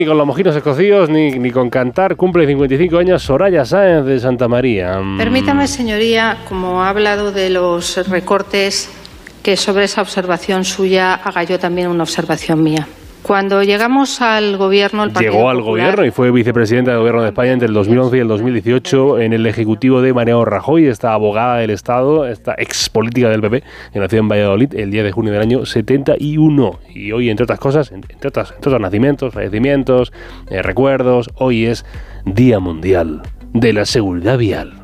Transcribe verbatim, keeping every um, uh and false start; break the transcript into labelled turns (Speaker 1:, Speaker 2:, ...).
Speaker 1: Ni con los mojinos escocidos, ni, ni con cantar. Cumple cincuenta y cinco años Soraya Sáenz de Santa María.
Speaker 2: Permítame, señoría, como ha hablado de los recortes, que sobre esa observación suya haga yo también una observación mía. Cuando llegamos al gobierno... El Partido
Speaker 1: Llegó al
Speaker 2: Popular,
Speaker 1: gobierno y fue vicepresidenta del gobierno de España entre el dos mil once y el dos mil dieciocho en el ejecutivo de Mariano Rajoy, esta abogada del Estado, esta ex política del P P, que nació en Valladolid el diez de junio del año setenta y uno. Y hoy, entre otras cosas, entre, otras, entre otros nacimientos, fallecimientos, eh, recuerdos, hoy es Día Mundial de la Seguridad Vial.